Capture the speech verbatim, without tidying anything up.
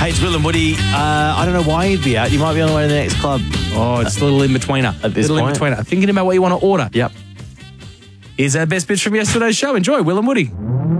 Hey, it's Will and Woody. Uh, I don't know why you'd be out. You might be on the way to the next club. Oh, it's a little in-betweener. At this little point. in-betweener. Thinking about what you want to order. Yep. Here's our best bits from yesterday's show. Enjoy, Will and Woody.